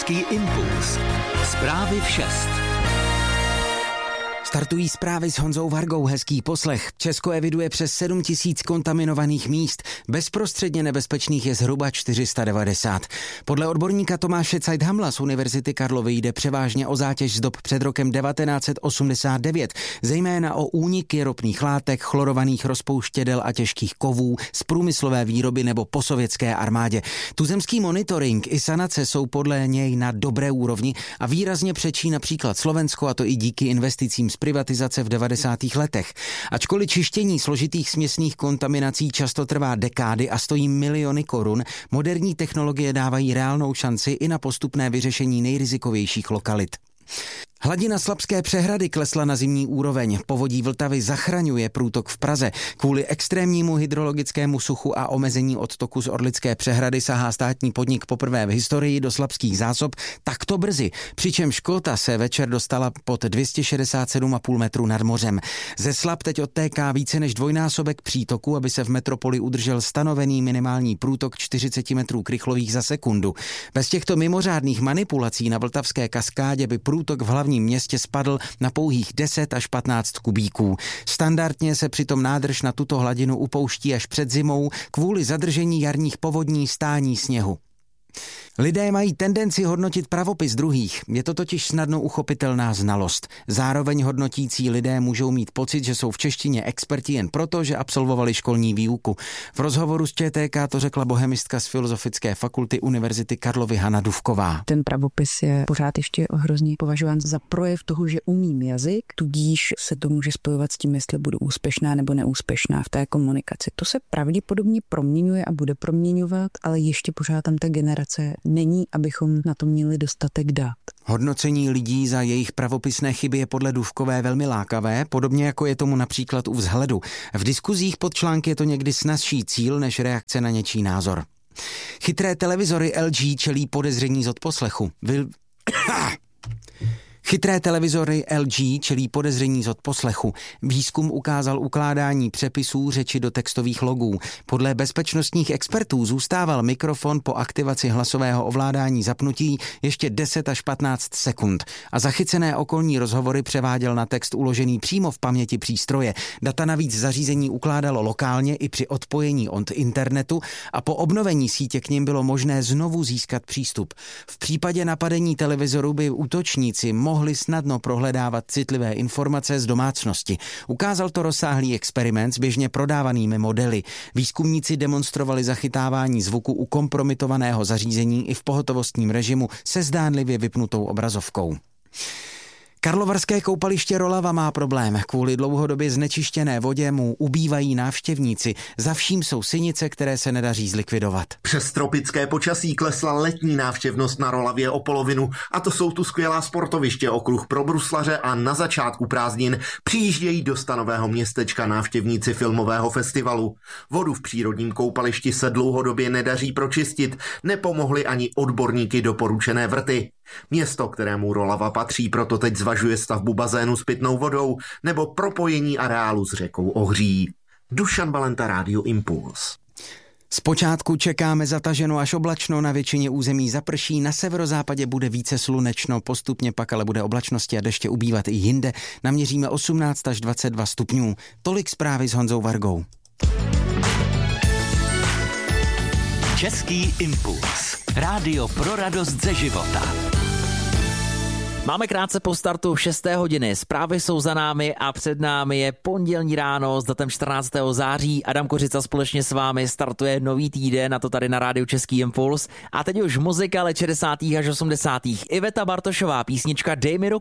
Impuls. Zprávy v 6. Startují zprávy s Honzou Vargou, hezký poslech. Česko eviduje přes 7 000 kontaminovaných míst. Bezprostředně nebezpečných je zhruba 490. Podle odborníka Tomáše Zeithamla z Univerzity Karlovy jde převážně o zátěž z dob před rokem 1989, zejména o úniky ropných látek, chlorovaných rozpouštědel a těžkých kovů z průmyslové výroby nebo po sovětské armádě. Tuzemský monitoring i sanace jsou podle něj na dobré úrovni a výrazně přečí například Slovensko, a to i díky investicím z privatizace v 90. letech. Ačkoliv čištění složitých směsných kontaminací často trvá dekády a stojí miliony korun, moderní technologie dávají reálnou šanci i na postupné vyřešení nejrizikovějších lokalit. Hladina Slabské přehrady klesla na zimní úroveň. Povodí Vltavy zachraňuje průtok v Praze. Kvůli extrémnímu hydrologickému suchu a omezení odtoku z Orlické přehrady sahá státní podnik poprvé v historii do slabských zásob takto brzy, přičemž kota se večer dostala pod 267,5 metru nad mořem. Ze Slab teď odtéká více než dvojnásobek přítoku, aby se v metropoli udržel stanovený minimální průtok 40 metrů krychlových za sekundu. Bez těchto mimořádných manipulací na Vltavské kaskádě by průtok v hlavním městě spadl na pouhých 10 až 15 kubíků. Standardně se přitom nádrž na tuto hladinu upouští až před zimou kvůli zadržení jarních povodní, stání sněhu. Lidé mají tendenci hodnotit pravopis druhých, je to totiž snadno uchopitelná znalost. Zároveň hodnotící lidé můžou mít pocit, že jsou v češtině experti jen proto, že absolvovali školní výuku. V rozhovoru s ČTK to řekla bohemistka z Filozofické fakulty Univerzity Karlovy Hana Dufková. Ten pravopis je pořád ještě hrozně považován za projev toho, že umím jazyk, tudíž se to může spojovat s tím, jestli budu úspěšná nebo neúspěšná v té komunikaci. To se pravděpodobně proměňuje a bude proměňovat, ale ještě pořád tam ta generace není, abychom na to měli dostatek dat. Hodnocení lidí za jejich pravopisné chyby je podle Dufkové velmi lákavé, podobně jako je tomu například u vzhledu. V diskuzích pod články je to někdy snazší cíl než reakce na něčí názor. Chytré televizory LG čelí podezření z odposlechu. Chytré televizory LG čelí podezření z odposlechu. Výzkum ukázal ukládání přepisů řeči do textových logů. Podle bezpečnostních expertů zůstával mikrofon po aktivaci hlasového ovládání zapnutí ještě 10 až 15 sekund a zachycené okolní rozhovory převáděl na text uložený přímo v paměti přístroje. Data navíc zařízení ukládalo lokálně i při odpojení od internetu a po obnovení sítě k nim bylo možné znovu získat přístup. V případě napadení televizoru by útočníci mohli snadno prohledávat citlivé informace z domácnosti. Ukázal to rozsáhlý experiment s běžně prodávanými modely. Výzkumníci demonstrovali zachytávání zvuku u kompromitovaného zařízení i v pohotovostním režimu se zdánlivě vypnutou obrazovkou. Karlovarské koupaliště Rolava má problém. Kvůli dlouhodobě znečištěné vodě mu ubývají návštěvníci. Za vším jsou sinice, které se nedaří zlikvidovat. Přes tropické počasí klesla letní návštěvnost na Rolavě o polovinu. A to jsou tu skvělá sportoviště, okruh pro bruslaře a na začátku prázdnin přijíždějí do stanového městečka návštěvníci filmového festivalu. Vodu v přírodním koupališti se dlouhodobě nedaří pročistit. Nepomohly ani odborníky doporučené vrty. Město, kterému Rolava patří, proto teď zvažuje stavbu bazénu s pitnou vodou nebo propojení areálu s řekou Ohří. Dušan Valenta, Rádio Impuls. Zpočátku čekáme zataženo až oblačno, na většině území zaprší, na severozápadě bude více slunečno, postupně pak ale bude oblačnosti a deště ubývat i jinde. Naměříme 18 až 22 stupňů. Tolik zprávy s Honzou Vargou. Český impuls. Rádio pro radost ze života. Máme krátce po startu 6. hodiny, zprávy jsou za námi a před námi je pondělní ráno s datem 14. září. Adam Kořica společně s vámi startuje nový týden, a to tady na rádiu Český impuls. A teď už muzika let 60. až 80. Iveta Bartošová, písnička Dej mi ruku.